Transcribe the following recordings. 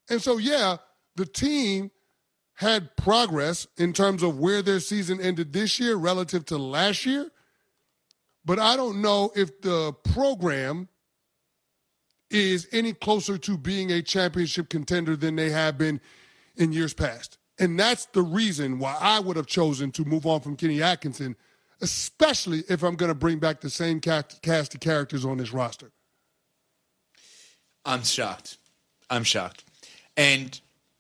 And so, yeah, the team had progress in terms of where their season ended this year relative to last year. But I don't know if the program is any closer to being a championship contender than they have been in years past. And that's the reason why I would have chosen to move on from Kenny Atkinson, especially if I'm going to bring back the same cast of characters on this roster. I'm shocked. And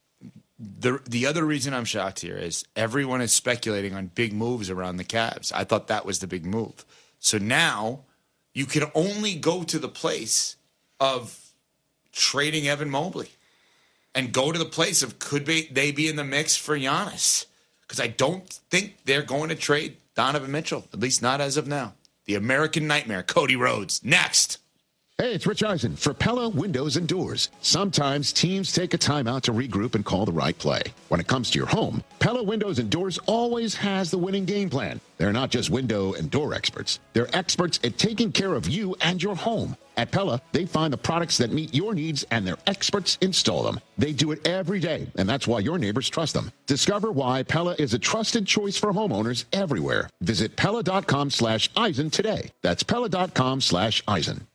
the other reason I'm shocked here is everyone is speculating on big moves around the Cavs. I thought that was the big move. So now you can only go to the place of trading Evan Mobley and go to the place of could they be in the mix for Giannis? Because I don't think they're going to trade Donovan Mitchell, at least not as of now. The American Nightmare, Cody Rhodes. Next. Hey, it's Rich Eisen for Pella Windows and Doors. Sometimes teams take a timeout to regroup and call the right play. When it comes to your home, Pella Windows and Doors always has the winning game plan. They're not just window and door experts. They're experts at taking care of you and your home. At Pella, they find the products that meet your needs and their experts install them. They do it every day, and that's why your neighbors trust them. Discover why Pella is a trusted choice for homeowners everywhere. Visit Pella.com/Eisen today. That's Pella.com/Eisen.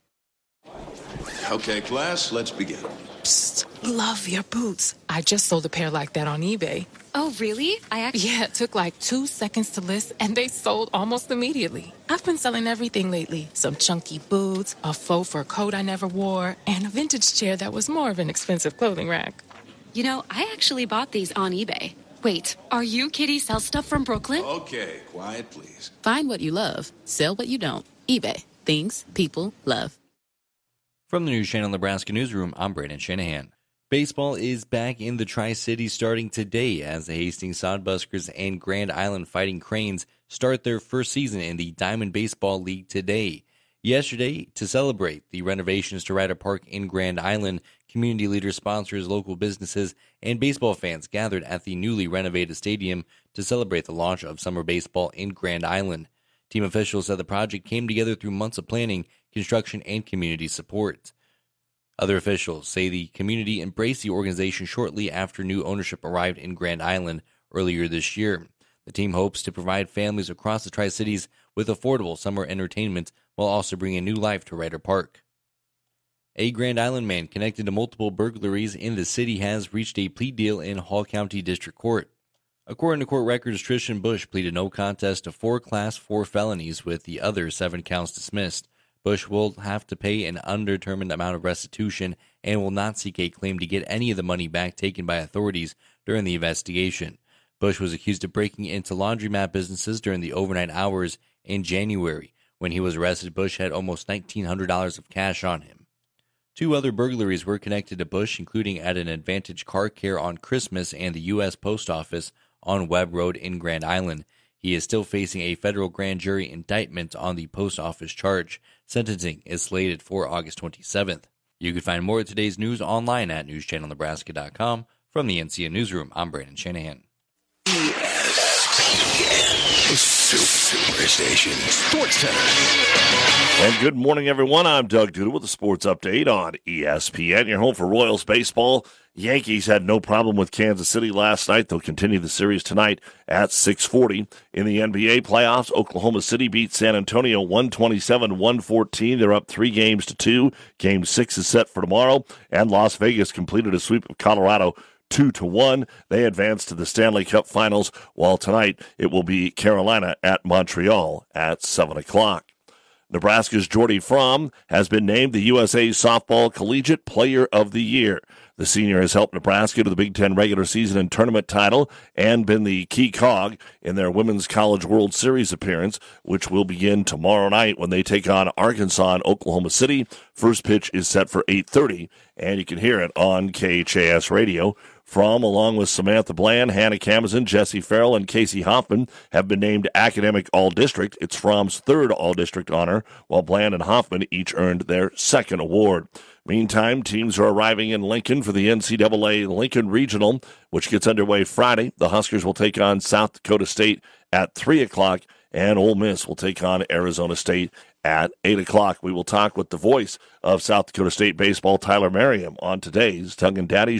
Okay, class, let's begin. Psst, love your boots. I just sold a pair like that on eBay. Oh, really? Yeah, it took like 2 seconds to list, and they sold almost immediately. I've been selling everything lately. Some chunky boots, a faux fur coat I never wore, and a vintage chair that was more of an expensive clothing rack. You know, I actually bought these on eBay. Wait, are you Kitty Sell Stuff from Brooklyn? Okay, quiet, please. Find what you love. Sell what you don't. eBay. Things people love. From the News Channel Nebraska Newsroom, I'm Brandon Shanahan. Baseball is back in the Tri-Cities starting today as the Hastings Sodbuskers and Grand Island Fighting Cranes start their first season in the Diamond Baseball League today. Yesterday, to celebrate the renovations to Ryder Park in Grand Island, community leaders, sponsors, local businesses, and baseball fans gathered at the newly renovated stadium to celebrate the launch of summer baseball in Grand Island. Team officials said the project came together through months of planning, construction, and community support. Other officials say the community embraced the organization shortly after new ownership arrived in Grand Island earlier this year. The team hopes to provide families across the Tri-Cities with affordable summer entertainment while also bringing new life to Ryder Park. A Grand Island man connected to multiple burglaries in the city has reached a plea deal in Hall County District Court. According to court records, Tristan Bush pleaded no contest to 4 Class 4 felonies with the other 7 counts dismissed. Bush will have to pay an undetermined amount of restitution and will not seek a claim to get any of the money back taken by authorities during the investigation. Bush was accused of breaking into laundromat businesses during the overnight hours in January. When he was arrested, Bush had almost $1,900 of cash on him. 2 other burglaries were connected to Bush, including at an Advantage Car Care on Christmas and the U.S. Post Office on Webb Road in Grand Island. He is still facing a federal grand jury indictment on the post office charge. Sentencing is slated for August 27th. You can find more of today's news online at newschannelnebraska.com. From the NCN Newsroom, I'm Brandon Shanahan. ESPN, Superstation Sports Center. And good morning, everyone. I'm Doug Duda with the Sports Update on ESPN. You're home for Royals baseball. Yankees had no problem with Kansas City last night. They'll continue the series tonight at 6:40. In the NBA playoffs, Oklahoma City beat San Antonio 127-114. They're up 3-2. Game 6 is set for tomorrow. And Las Vegas completed a sweep of Colorado 2-1. They advance to the Stanley Cup Finals, while tonight it will be Carolina at Montreal at 7 o'clock. Nebraska's Jordy Fromm has been named the USA Softball Collegiate Player of the Year. The senior has helped Nebraska to the Big Ten regular season and tournament title and been the key cog in their Women's College World Series appearance, which will begin tomorrow night when they take on Arkansas and Oklahoma City. First pitch is set for 8:30, and you can hear it on KHAS Radio. Fromm, along with Samantha Bland, Hannah Kamazin, Jesse Farrell, and Casey Hoffman, have been named Academic All-District. It's Fromm's third All-District honor, while Bland and Hoffman each earned their second award. Meantime, teams are arriving in Lincoln for the NCAA Lincoln Regional, which gets underway Friday. The Huskers will take on South Dakota State at 3 o'clock, and Ole Miss will take on Arizona State at 8 o'clock. We will talk with the voice of South Dakota State baseball, Tyler Merriam, on today's Tongue and Daddy